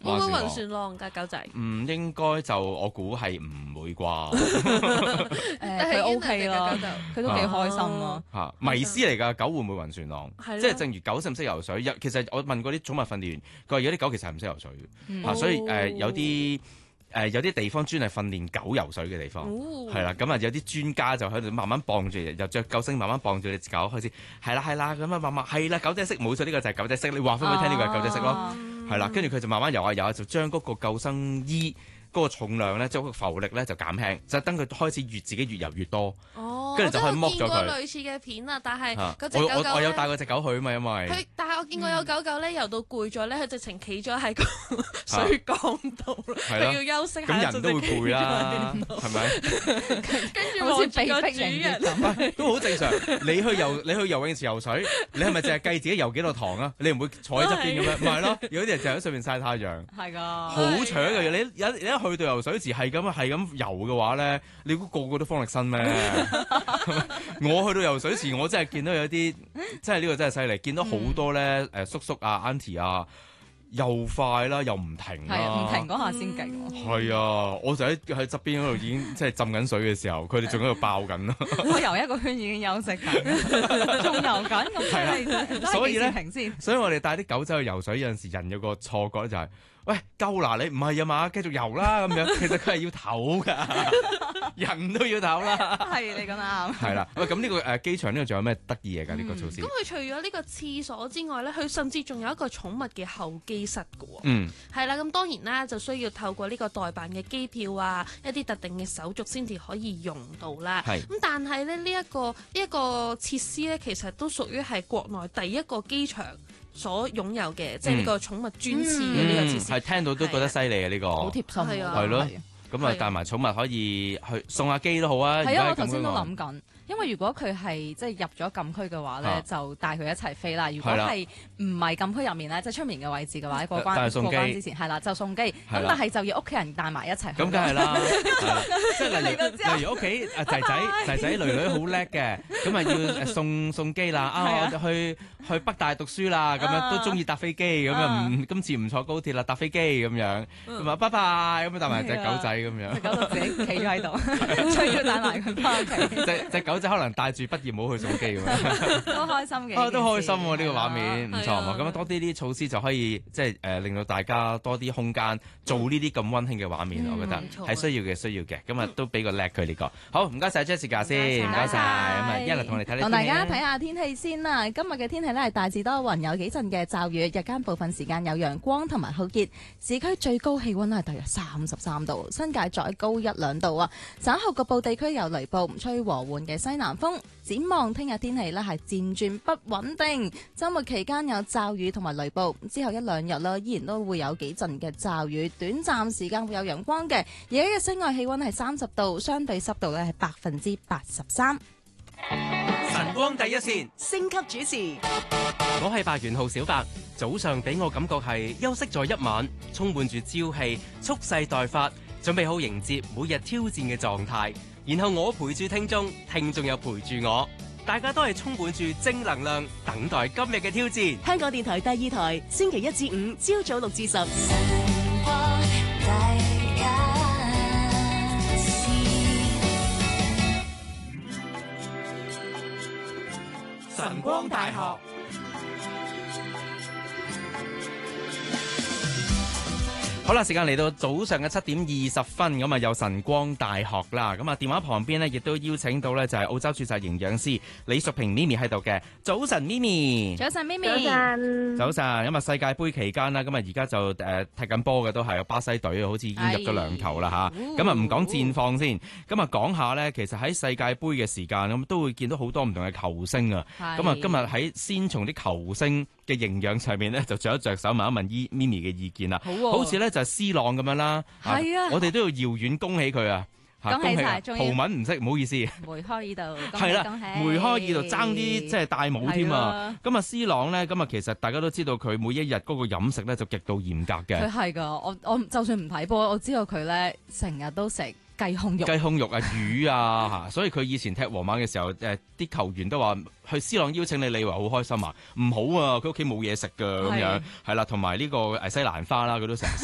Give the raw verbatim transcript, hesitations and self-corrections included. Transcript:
會唔會暈船浪㗎狗仔？ 唔應該就我估係唔會啩。 誒佢 OK 啦，佢都幾開心咯。 嚇迷思嚟㗎，狗會唔會暈船浪？即係正如狗識唔識游水，其實我問過啲寵物訓練員，佢話有啲狗其實係唔識游水嘅，嚇，所以誒有啲。誒有啲地方專係訓練狗游水嘅地方，係啦，咁啊有啲專家就喺度慢慢傍住，又着救生慢慢傍住隻狗開始，係啦係啦咁啊慢慢係啦，狗仔式冇錯，呢個就係狗仔式，你話翻俾佢聽呢個係狗仔式咯，係啦，跟住佢就慢慢游下游下，就將嗰個救生衣嗰個重量咧，即係個浮力咧就減輕，就等佢開始越自己越游越多。 哦， 跟住就可以剝咗佢。 我都有見過類似嘅片啊，但係嗰隻我狗狗我我有帶嗰隻狗去啊嘛，因為佢，但係我見過有狗狗咧游到攰咗咧，佢直情企咗喺個水缸度，佢要休息下。 咁人都會攰啦，係咪？ 跟住好似被逼人咁， 都好正常。你去游你去游泳池游水，你係咪淨係計自己游幾多堂啊？你唔會坐喺側邊咁樣？唔係咯，有啲人就喺上面曬太陽。 係㗎， 好搶嘅嘢。你一你一去到游水池係咁係咁游嘅話咧，你估個個都方力申咩？我去到游水池，我真係見到有啲，真係呢個真係犀利，見到好多咧誒叔叔啊、auntie 啊，又快啦，又唔停啦， 唔停嗰下先勁喎。 係啊，我就喺喺側邊嗰度已經即係浸緊水嘅時候，佢哋仲喺度爆緊啦。 我游一個圈已經休息緊，仲游緊咁犀利， 所以咧， 停先。 所以我哋帶啲狗仔去游水有陣時，人有個錯覺咧就係、是。喂，夠啦！你唔係啊嘛，繼續游啦咁樣。其實佢係要唞㗎，人都要唞啦。 係你講得啱。 係啦，喂，咁呢個誒機場呢度仲有咩得意嘢㗎？呢、嗯、個措施。 咁佢除咗呢個廁所之外咧，佢甚至仲有一個寵物嘅候機室㗎喎。 嗯。係啦，咁當然啦，就需要透過呢個代辦嘅機票啊，一啲特定嘅手續先至可以用到啦。係。咁但係咧，呢、這、一個呢一、這個設施咧，其實都屬於係國內第一個機場所擁有嘅，即係呢個寵物專廁嘅呢個設施， 係、嗯嗯、聽到都覺得犀利啊！呢、這個好貼心啊， 係咯，咁啊帶埋寵物可以去送下機都好啊。 係啊，我頭先都諗緊。因為如果佢係即係入咗禁區嘅話咧，啊、就帶佢一齊飛啦。如果係唔係禁區入面咧，即係出面嘅位置嘅話，過關過關之前係啦，就送機。咁但係就要屋企人帶埋一齊。咁梗係啦，即係例如例如屋企啊仔仔仔仔女女好叻嘅，咁啊要送送機啦。啊，我去去北大讀書啦，咁樣都中意搭飛機，咁啊唔今次唔坐高鐵啦，搭飛機咁樣，咁啊拜拜，咁樣帶埋隻狗仔咁樣。 隻狗就自己企咗喺度，需要帶埋佢翻屋企。 隻隻狗。或者可能戴住畢業帽去送機咁樣， 都開心嘅。 啊，都開心喎！呢個畫面唔錯喎。咁多啲啲措施就可以即係誒令到大家多啲空間做呢啲咁溫馨嘅畫面，我覺得係需要嘅，需要嘅。咁啊都俾個叻佢呢個。好，唔該晒 Jessica 先，唔該晒。咁啊一嚟同你睇， 同大家睇下天氣先啦。今日嘅天氣咧係大致多雲，有幾陣嘅驟雨，日間部分時間有陽光同埋酷熱。市區最高氣溫咧係大約三十三度，新界再高一兩度啊。稍後局部地區有雷暴，吹和緩嘅西南風。展望聽日天氣呢係漸轉不穩定，周末期間有驟雨同埋雷暴，之後一兩日呢依然都會有幾陣嘅驟雨，短暫時間會有陽光嘅。而家嘅室外氣溫係三十度，相對濕度呢係百分之八十三。 晨光第一線，星級主持，我係白元浩小白。早上俾我感覺係休息咗一晚，充滿住朝氣，蓄勢待發，準備好迎接每日挑戰嘅狀態。然後我陪住聽眾，聽眾又陪住我，大家都係充滿住正能量，等待今日嘅挑戰。 香港電台第二台，星期一至五朝早六至十。 晨光大學。 好啦，時間嚟到早上嘅七點二十分，咁啊有晨光大學啦，咁啊電話旁邊呢，亦都邀請到呢，就係澳洲註冊營養師李淑萍咪咪喺度嘅。早晨咪咪， 早晨咪咪， 早晨， 早晨。咁啊世界盃期間啦，咁啊而家就誒、呃、踢緊波嘅都係巴西隊，好似已經入咗兩球啦吓。咁啊唔講戰況先，咁啊講下呢，其實喺世界盃嘅時間咁都會見到好多唔同嘅球星啊。咁啊今日喺先從啲球星嘅營養上面呢，就着一着手問一問伊咪咪嘅意見啦。好、啊，好似呢。就係 C 朗咁樣啦，係啊，我哋都要遙遠恭喜佢啊！ 恭喜晒， 葡文唔識，唔好意思。 梅開二度， 係啦，梅開二度爭啲即係戴帽添啊！咁啊，C 朗咧，咁啊，其實大家都知道佢每一日嗰個飲食咧就極度嚴格嘅。 佢係噶，我我就算唔睇波，我知道佢咧成日都食雞胸肉、 雞胸肉啊、魚啊嚇，所以佢以前踢皇馬嘅時候，誒啲球員都話去 C 朗邀請你，你以為好開心啊？唔好啊，佢屋企冇嘢食㗎咁樣，係啦，同埋呢個誒西蘭花啦，佢都成日